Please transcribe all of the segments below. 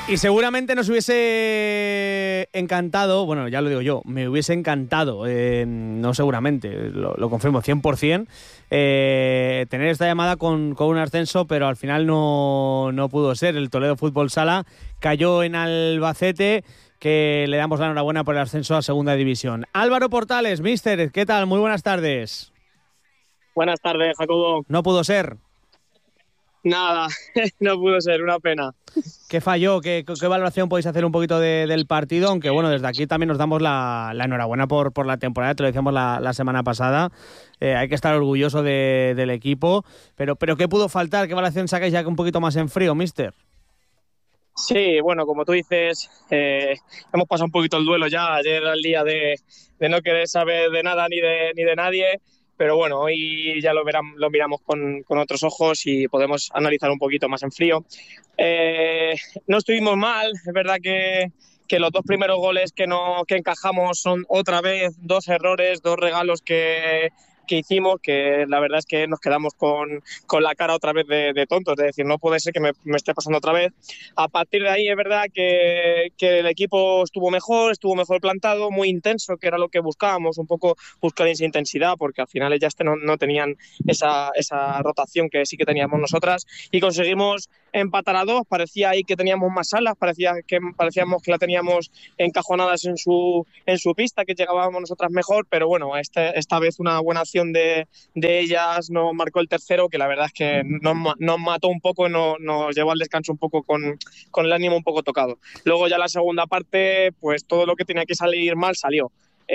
Y seguramente nos hubiese encantado, bueno, ya lo digo yo, me hubiese encantado, no seguramente, lo confirmo 100%, tener esta llamada con un ascenso, pero al final no pudo ser. El Toledo Fútbol Sala cayó en Albacete, que le damos la enhorabuena por el ascenso a Segunda División. Álvaro Portales, míster, ¿qué tal? Muy buenas tardes. Buenas tardes, Jacobo. No pudo ser. Nada, no pudo ser, una pena. ¿Qué falló? ¿Qué valoración podéis hacer un poquito del partido? Aunque bueno, desde aquí también nos damos la enhorabuena por la temporada, te lo decíamos la semana pasada. Hay que estar orgulloso del equipo, pero ¿qué pudo faltar? ¿Qué valoración sacáis ya un poquito más en frío, míster? Sí, bueno, como tú dices, hemos pasado un poquito el duelo ya. Ayer era el día de no querer saber de nada ni de nadie, pero bueno, hoy ya lo miramos con otros ojos y podemos analizar un poquito más en frío. No estuvimos mal, es verdad que los dos primeros goles que encajamos son otra vez dos errores, dos regalos que hicimos, que la verdad es que nos quedamos con la cara otra vez de tontos, es decir, no puede ser que me esté pasando otra vez. A partir de ahí es verdad que el equipo estuvo mejor plantado, muy intenso, que era lo que buscábamos, un poco buscar esa intensidad, porque al final ellas no tenían esa rotación que sí que teníamos nosotras, y conseguimos empatar a 2. Parecía ahí que teníamos más alas, parecíamos que la teníamos encajonadas en su pista, que llegábamos nosotras mejor, pero bueno, esta vez una buena acción de ellas nos marcó el tercero, que la verdad es que nos mató un poco, nos llevó al descanso un poco con el ánimo un poco tocado. Luego ya la segunda parte, pues todo lo que tenía que salir mal salió.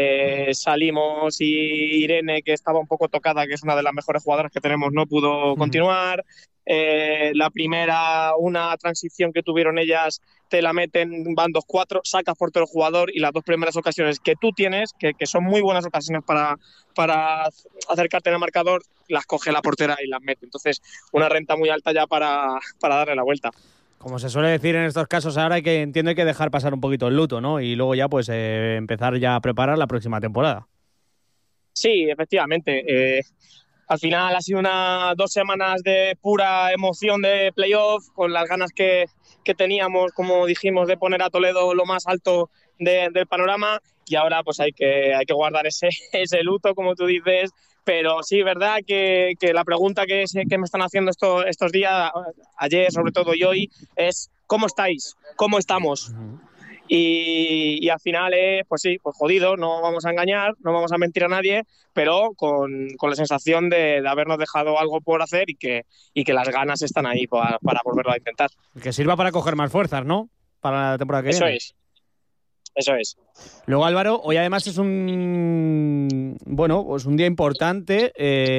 Salimos y Irene, que estaba un poco tocada, que es una de las mejores jugadoras que tenemos, no pudo continuar. La primera, una transición que tuvieron ellas, te la meten, van 2-4, sacas por todo el jugador, y las dos primeras ocasiones que tú tienes, que son muy buenas ocasiones para acercarte al marcador, las coge la portera y las mete. Entonces, una renta muy alta ya para darle la vuelta. Como se suele decir en estos casos, ahora hay que dejar pasar un poquito el luto, ¿no? Y luego ya pues empezar ya a preparar la próxima temporada. Sí, efectivamente. Al final ha sido 2 semanas de pura emoción de playoff, con las ganas que teníamos, como dijimos, de poner a Toledo lo más alto del panorama, y ahora pues hay que guardar ese luto, como tú dices. Pero sí, verdad que la pregunta que me están haciendo estos días, ayer sobre todo y hoy, es ¿cómo estáis? ¿Cómo estamos? Y al final, pues sí, pues jodido, no vamos a engañar, no vamos a mentir a nadie, pero con la sensación de habernos dejado algo por hacer, y que las ganas están ahí para volverlo a intentar. Que sirva para coger más fuerzas, ¿no? Para la temporada que viene. Eso es. Luego, Álvaro, hoy además es un día importante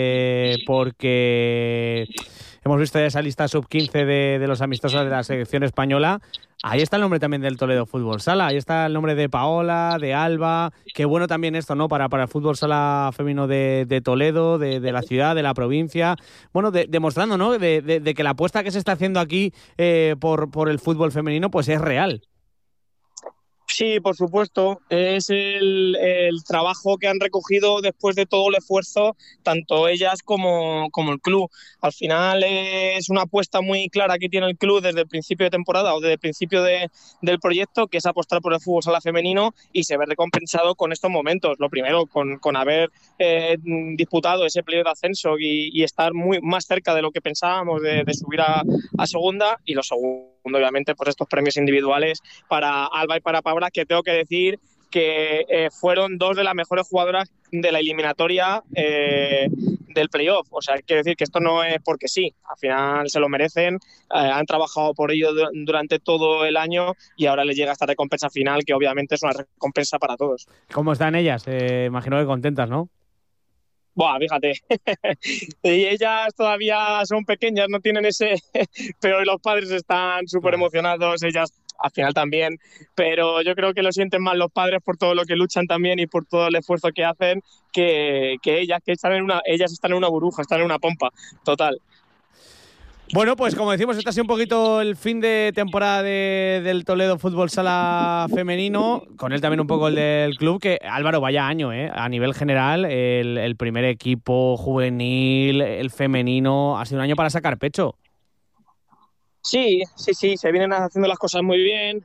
porque hemos visto ya esa lista sub-15 de los amistosos de la selección española. Ahí está el nombre también del Toledo Fútbol Sala, ahí está el nombre de Paola, de Alba. Qué bueno también esto, ¿no? Para el fútbol sala femenino de Toledo, de la ciudad, de la provincia. Bueno, demostrando, ¿no? De que la apuesta que se está haciendo aquí por el fútbol femenino pues es real. Sí, por supuesto. Es el trabajo que han recogido después de todo el esfuerzo, tanto ellas como el club. Al final es una apuesta muy clara que tiene el club desde el principio de temporada, o desde el principio del proyecto, que es apostar por el fútbol sala femenino, y se ve recompensado con estos momentos. Lo primero, con haber disputado ese playoff de ascenso y estar más cerca de lo que pensábamos de subir a segunda, y lo segundo, obviamente, pues estos premios individuales para Alba y para Paula, que tengo que decir que fueron 2 de las mejores jugadoras de la eliminatoria del playoff. O sea, quiero decir que esto no es porque sí, al final se lo merecen, han trabajado por ello durante todo el año, y ahora les llega esta recompensa final, que obviamente es una recompensa para todos. ¿Cómo están ellas? Imagino que contentas, ¿no? Buah, fíjate. Y ellas todavía son pequeñas, no tienen ese pero los padres están súper emocionados, ellas al final también, pero yo creo que lo sienten más los padres por todo lo que luchan también y por todo el esfuerzo que hacen, que ellas, que ellas están en una burbuja, están en una pompa total. Bueno, pues como decimos, este ha sido un poquito el fin de temporada del Toledo Fútbol Sala femenino, con él también un poco el del club, que Álvaro, vaya año, a nivel general, el primer equipo juvenil, el femenino, ha sido un año para sacar pecho. Sí, sí, sí, se vienen haciendo las cosas muy bien.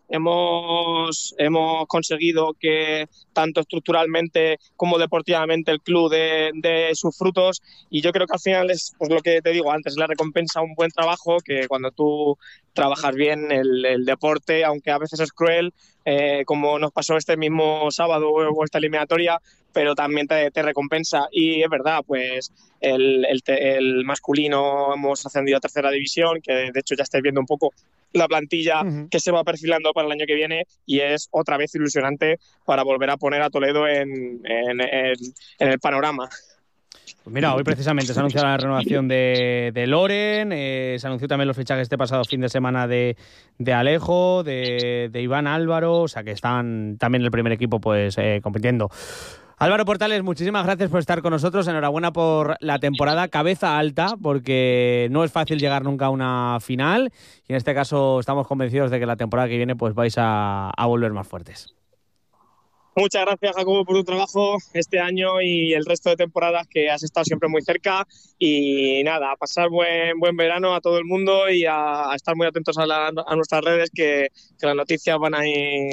Hemos conseguido que tanto estructuralmente como deportivamente el club dé sus frutos, y yo creo que al final es pues, lo que te digo antes, la recompensa a un buen trabajo, que cuando tú trabajas bien el deporte, aunque a veces es cruel, como nos pasó este mismo sábado o esta eliminatoria, pero también te recompensa. Y es verdad, pues el masculino hemos ascendido a tercera división, que de hecho ya estáis viendo un poco la plantilla Ujú. que se va perfilando para el año que viene, y es otra vez ilusionante para volver a poner a Toledo en el panorama. Pues mira, hoy precisamente se ha anunciado la renovación de Loren, se anunció también los fichajes este pasado fin de semana de Alejo, de Iván Álvaro, o sea que están también el primer equipo pues compitiendo. Álvaro Portales, muchísimas gracias por estar con nosotros, enhorabuena por la temporada, cabeza alta, porque no es fácil llegar nunca a una final, y en este caso estamos convencidos de que la temporada que viene pues vais a volver más fuertes. Muchas gracias, Jacobo, por tu trabajo este año y el resto de temporadas, que has estado siempre muy cerca. Y nada, a pasar buen verano a todo el mundo, y a estar muy atentos a nuestras redes, que las noticias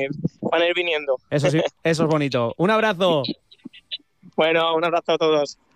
van a ir viniendo. Eso sí, eso es bonito. Un abrazo. Bueno, un abrazo a todos.